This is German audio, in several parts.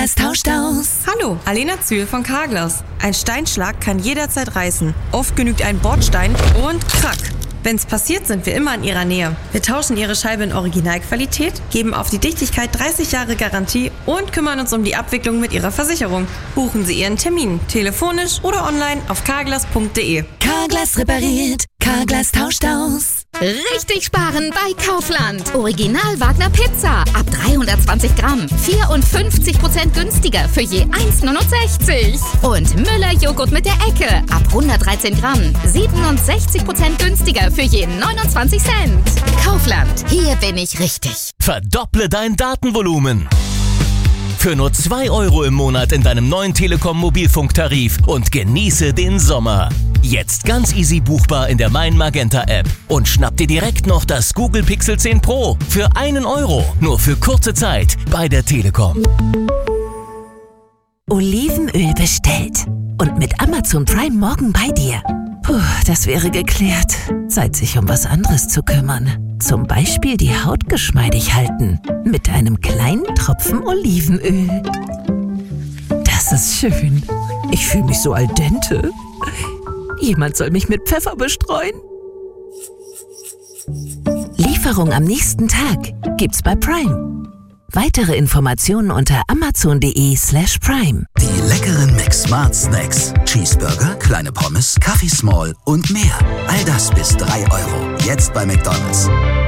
Carglass tauscht aus. Hallo, Alena Zühl von Carglass. Ein Steinschlag kann jederzeit reißen. Oft genügt ein Bordstein und krack. Wenn's passiert, sind wir immer in Ihrer Nähe. Wir tauschen Ihre Scheibe in Originalqualität, geben auf die Dichtigkeit 30 Jahre Garantie und kümmern uns um die Abwicklung mit Ihrer Versicherung. Buchen Sie Ihren Termin, telefonisch oder online auf carglass.de. Carglass repariert, Carglass tauscht aus. Richtig sparen bei Kaufland. Original Wagner Pizza ab 320 Gramm. 54% günstiger für je 1,69. Und Müller Joghurt mit der Ecke ab 113 Gramm. 67% günstiger für je 29 Cent. Kaufland, hier bin ich richtig. Verdopple dein Datenvolumen. Für nur 2 € im Monat in deinem neuen Telekom-Mobilfunktarif und genieße den Sommer. Jetzt ganz easy buchbar in der Mein Magenta App. Und schnapp dir direkt noch das Google Pixel 10 Pro für 1 €. Nur für kurze Zeit bei der Telekom. Olivenöl bestellt. Und mit Amazon Prime morgen bei dir. Puh, das wäre geklärt. Zeit, sich um was anderes zu kümmern. Zum Beispiel die Haut geschmeidig halten. Mit einem kleinen Tropfen Olivenöl. Das ist schön. Ich fühle mich so al dente. Jemand soll mich mit Pfeffer bestreuen. Lieferung am nächsten Tag gibt's bei Prime. Weitere Informationen unter amazon.de/prime. Die leckeren McSmart Snacks. Cheeseburger, kleine Pommes, Kaffee Small und mehr. All das bis 3 €. Jetzt bei McDonald's.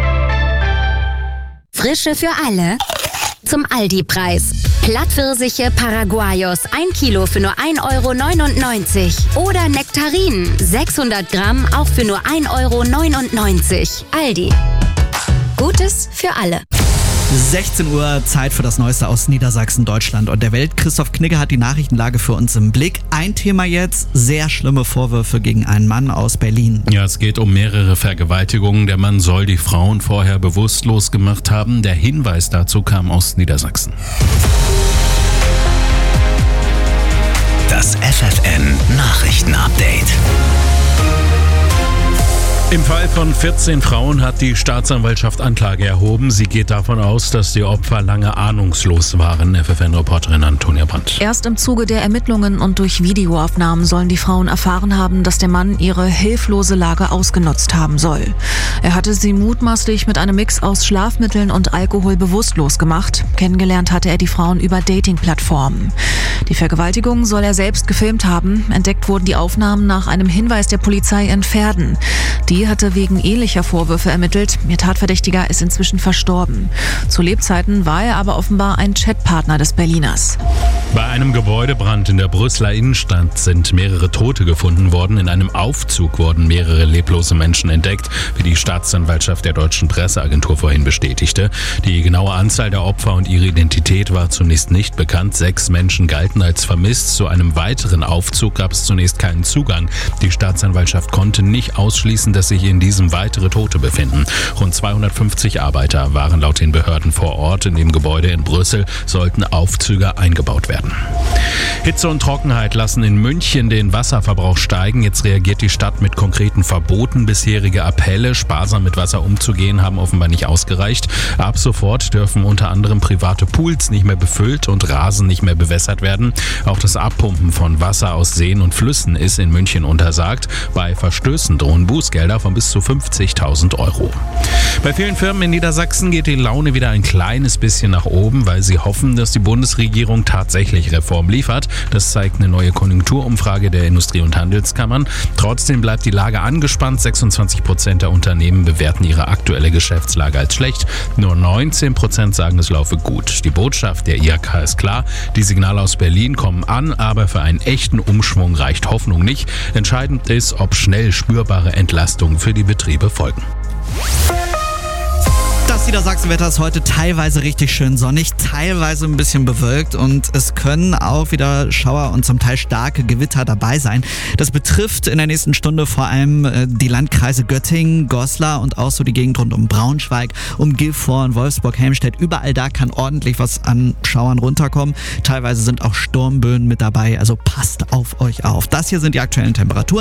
Frische für alle. Zum Aldi-Preis. Plattpfirsiche Paraguayos 1 Kilo für nur 1,99 €. Oder Nektarinen 600 Gramm auch für nur 1,99 €. Aldi. Gutes für alle. 16 Uhr, Zeit für das Neueste aus Niedersachsen, Deutschland und der Welt. Christoph Knigge hat die Nachrichtenlage für uns im Blick. Ein Thema jetzt, sehr schlimme Vorwürfe gegen einen Mann aus Berlin. Ja, es geht um mehrere Vergewaltigungen. Der Mann soll die Frauen vorher bewusstlos gemacht haben. Der Hinweis dazu kam aus Niedersachsen. Das FFN Nachrichtenupdate. Im Fall von 14 Frauen hat die Staatsanwaltschaft Anklage erhoben. Sie geht davon aus, dass die Opfer lange ahnungslos waren. FFN-Reporterin Antonia Brandt. Erst im Zuge der Ermittlungen und durch Videoaufnahmen sollen die Frauen erfahren haben, dass der Mann ihre hilflose Lage ausgenutzt haben soll. Er hatte sie mutmaßlich mit einem Mix aus Schlafmitteln und Alkohol bewusstlos gemacht. Kennengelernt hatte er die Frauen über Dating-Plattformen. Die Vergewaltigung soll er selbst gefilmt haben. Entdeckt wurden die Aufnahmen nach einem Hinweis der Polizei in Verden. Die hatte wegen ähnlicher Vorwürfe ermittelt. Ihr Tatverdächtiger ist inzwischen verstorben. Zu Lebzeiten war er aber offenbar ein Chatpartner des Berliners. Bei einem Gebäudebrand in der Brüsseler Innenstadt sind mehrere Tote gefunden worden. In einem Aufzug wurden mehrere leblose Menschen entdeckt, wie die Staatsanwaltschaft der deutschen Presseagentur vorhin bestätigte. Die genaue Anzahl der Opfer und ihre Identität war zunächst nicht bekannt. 6 Menschen galten als vermisst. Zu einem weiteren Aufzug gab es zunächst keinen Zugang. Die Staatsanwaltschaft konnte nicht ausschließen, dass sich in diesem weitere Tote befinden. Rund 250 Arbeiter waren laut den Behörden vor Ort. In dem Gebäude in Brüssel sollten Aufzüge eingebaut werden. Hitze und Trockenheit lassen in München den Wasserverbrauch steigen. Jetzt reagiert die Stadt mit konkreten Verboten. Bisherige Appelle, sparsam mit Wasser umzugehen, haben offenbar nicht ausgereicht. Ab sofort dürfen unter anderem private Pools nicht mehr befüllt und Rasen nicht mehr bewässert werden. Auch das Abpumpen von Wasser aus Seen und Flüssen ist in München untersagt. Bei Verstößen drohen Bußgelder von bis zu 50.000 €. Bei vielen Firmen in Niedersachsen geht die Laune wieder ein kleines bisschen nach oben, weil sie hoffen, dass die Bundesregierung tatsächlich Reform liefert. Das zeigt eine neue Konjunkturumfrage der Industrie- und Handelskammern. Trotzdem bleibt die Lage angespannt. 26% der Unternehmen bewerten ihre aktuelle Geschäftslage als schlecht. Nur 19% sagen, es laufe gut. Die Botschaft der IHK ist klar. Die Signale aus Berlin kommen an, aber für einen echten Umschwung reicht Hoffnung nicht. Entscheidend ist, ob schnell spürbare Entlastungen für die Betriebe folgen. Das Niedersachsenwetter ist heute teilweise richtig schön sonnig, teilweise ein bisschen bewölkt und es können auch wieder Schauer und zum Teil starke Gewitter dabei sein. Das betrifft in der nächsten Stunde vor allem die Landkreise Göttingen, Goslar und auch so die Gegend rund um Braunschweig, um Gifhorn, Wolfsburg, Helmstedt. Überall da kann ordentlich was an Schauern runterkommen. Teilweise sind auch Sturmböen mit dabei, also passt auf euch auf. Das hier sind die aktuellen Temperaturen.